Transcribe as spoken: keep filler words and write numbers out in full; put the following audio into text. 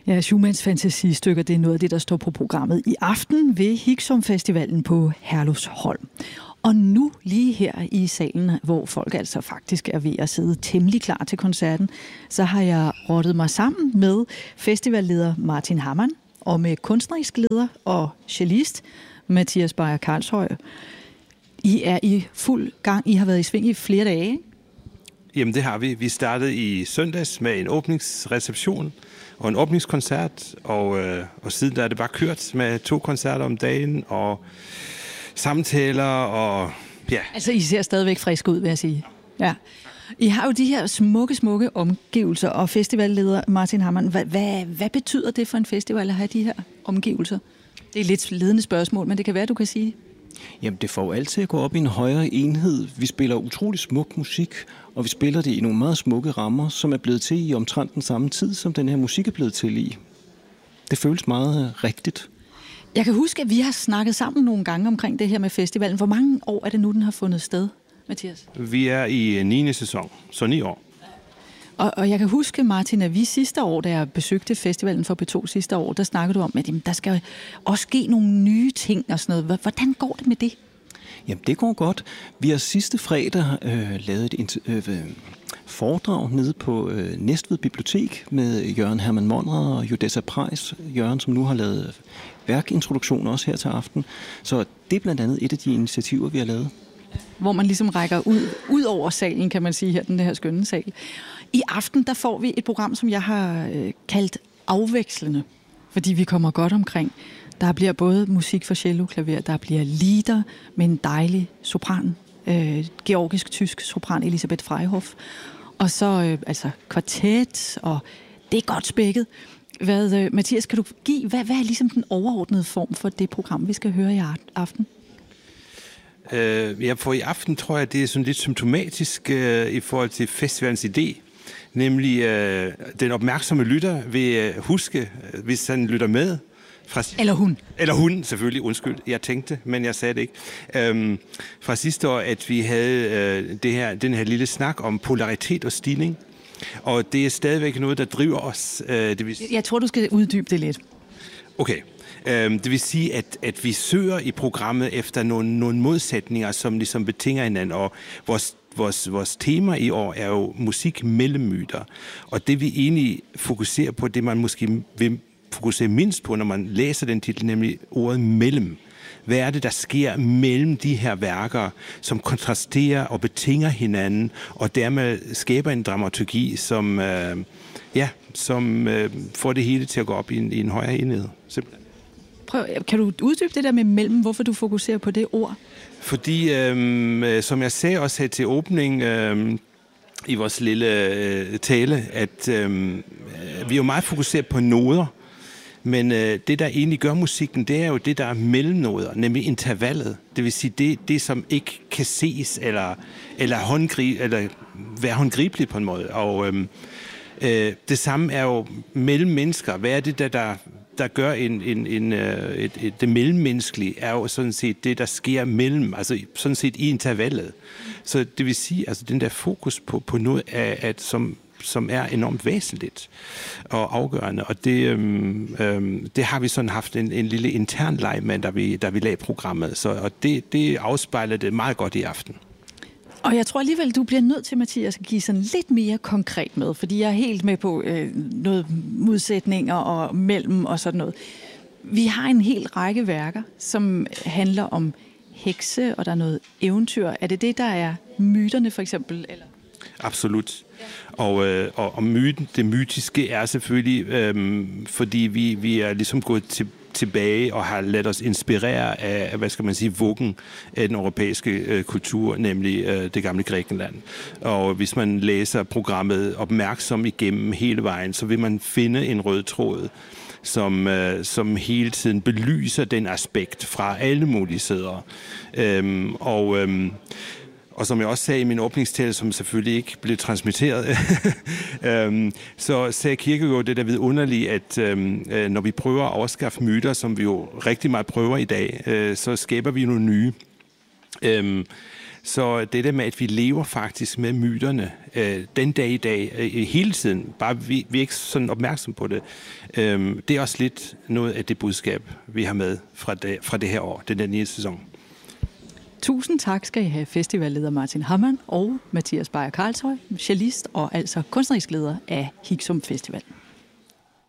Ja, Schumanns fantasistykker, det er noget af det, der står på programmet i aften ved Higsom Festivalen på Herlufsholm. Og nu lige her i salen, hvor folk altså faktisk er ved at sidde temmelig klar til koncerten, så har jeg rottet mig sammen med festivalleder Martin Hammann og med kunstnerisk leder og cellist Mathias Beyer Karlshøj. I er i fuld gang. I har været i sving i flere dage, ikke? Jamen det har vi. Vi startede i søndags med en åbningsreception og en åbningskoncert, og, øh, og siden der er det bare kørt med to koncerter om dagen, og samtaler, og ja. Altså, I ser stadigvæk frisk ud, vil jeg sige. Ja. I har jo de her smukke, smukke omgivelser, og festivalleder Martin Hammann, hvad, hvad, hvad betyder det for en festival at have de her omgivelser? Det er et lidt ledende spørgsmål, men det kan være, du kan sige. Jamen, det får jo altid at gå op i en højere enhed. Vi spiller utrolig smuk musik, og vi spiller det i nogle meget smukke rammer, som er blevet til i omtrent den samme tid, som den her musik er blevet til i. Det føles meget rigtigt. Jeg kan huske, at vi har snakket sammen nogle gange omkring det her med festivalen. Hvor mange år er det nu, den har fundet sted, Mathias? Vi er i niende sæson, så ni år. Og, og jeg kan huske, Martin, at vi sidste år, da jeg besøgte festivalen for P to sidste år, der snakkede du om, at jamen, der skal også ske nogle nye ting og sådan noget. Hvordan går det med det? Jamen, det går godt. Vi har sidste fredag øh, lavet et øh, foredrag nede på øh, Næstved Bibliotek med Jørgen Hermann Monrad og Jodessa Preis. Jørgen, som nu har lavet værkintroduktion også her til aften. Så det er blandt andet et af de initiativer, vi har lavet. Hvor man ligesom rækker ud, ud over salen, kan man sige, her, den her skønne sal. I aften, der får vi et program, som jeg har øh, kaldt afvekslende, fordi vi kommer godt omkring. Der bliver både musik for cello, klaver, der bliver lieder med en dejlig sopran, øh, georgisk-tysk sopran Elisabeth Freihoff, og så øh, altså kvartet, og det er godt spækket. Hvad, øh, Mathias, kan du give, hvad, hvad er ligesom den overordnede form for det program, vi skal høre i aften? Uh, ja, for i aften tror jeg, det er sådan lidt symptomatisk uh, i forhold til festivalens idé. Nemlig uh, den opmærksomme lytter vil uh, huske, uh, hvis han lytter med. Fra, eller hun. Eller hun, selvfølgelig. Undskyld, jeg tænkte, men jeg sagde det ikke. Um, fra sidste år, at vi havde uh, det her, den her lille snak om polaritet og stigning. Og det er stadigvæk noget, der driver os. Uh, det vil... Jeg tror, du skal uddybe det lidt. Okay. Det vil sige, at, at vi søger i programmet efter nogle, nogle modsætninger, som ligesom betinger hinanden, og vores, vores, vores tema i år er jo musik mellem myter. Og det vi egentlig fokuserer på, det man måske vil fokusere mindst på, når man læser den titel, nemlig ordet mellem. Hvad er det, der sker mellem de her værker, som kontrasterer og betinger hinanden, og dermed skaber en dramaturgi, som, øh, ja, som øh, får det hele til at gå op i en, i en højere enhed, simpelthen. Prøv, kan du uddybe det der med mellem, hvorfor du fokuserer på det ord? Fordi, øhm, som jeg sagde også her til åbning øhm, i vores lille øh, tale, at øhm, vi er jo meget fokuseret på noder, men øh, det, der egentlig gør musikken, det er jo det, der er mellemnoder, nemlig intervallet. Det vil sige, det, det som ikke kan ses eller, eller, håndgri- eller være håndgribeligt på en måde. Og øhm, øh, det samme er jo mellem mennesker. Hvad er det, der... der der gør en, en, en, et, et, det mellemmenneskelige, er jo sådan set det, der sker mellem, altså sådan set i intervallet. Så det vil sige, altså den der fokus på, på noget, af, at, som, som er enormt væsentligt og afgørende, og det, øhm, øhm, det har vi sådan haft en, en lille intern leg med, da vi, da vi lagde programmet, så, og det, det afspejler det meget godt i aften. Og jeg tror alligevel, du bliver nødt til, Mathias, at give sådan lidt mere konkret med, fordi jeg er helt med på øh, noget modsætninger og mellem og sådan noget. Vi har en hel række værker, som handler om hekse, og der er noget eventyr. Er det det, der er myterne for eksempel? Eller? Absolut. Og, øh, og, og myten, det mytiske er selvfølgelig, øh, fordi vi, vi er ligesom gået til tilbage og har ladet os inspirere af, hvad skal man sige, vuggen af den europæiske øh, kultur, nemlig øh, det gamle Grækenland. Og hvis man læser programmet opmærksom igennem hele vejen, så vil man finde en rød tråd, som, øh, som hele tiden belyser den aspekt fra alle mulige sider. Øhm, og øhm, Og som jeg også sagde i min åbningstale, som selvfølgelig ikke blev transmitteret, øhm, så sagde Kierkegaard det der vidunderlige, at øhm, når vi prøver at afskaffe myter, som vi jo rigtig meget prøver i dag, øh, så skaber vi nogle nye. Øhm, Så det der med, at vi lever faktisk med myterne øh, den dag i dag, øh, hele tiden, bare vi, vi er ikke sådan opmærksom på det, øh, det er også lidt noget af det budskab, vi har med fra det, fra det her år, den der nye sæson. Tusind tak skal I have, festivalleder Martin Hammann og Mathias Beyer Karlshøj, cellist og altså kunstnerisk leder af Hixum Festival.